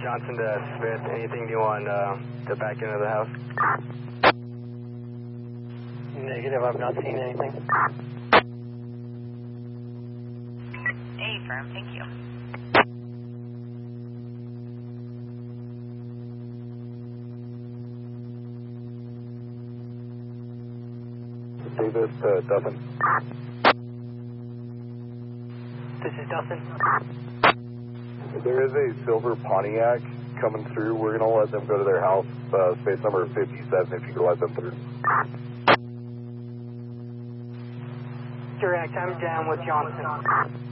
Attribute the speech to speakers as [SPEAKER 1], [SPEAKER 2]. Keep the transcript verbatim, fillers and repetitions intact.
[SPEAKER 1] Johnson to Smith, anything new on uh, the back end of the house?
[SPEAKER 2] Negative, I've not seen anything.
[SPEAKER 3] A firm, thank you.
[SPEAKER 4] Davis, uh, Dustin.
[SPEAKER 2] This is Dustin.
[SPEAKER 4] There is a silver Pontiac coming through. We're going to let them go to their house, uh, space number fifty-seven, if you could let them through.
[SPEAKER 2] Direct, I'm down with Johnson.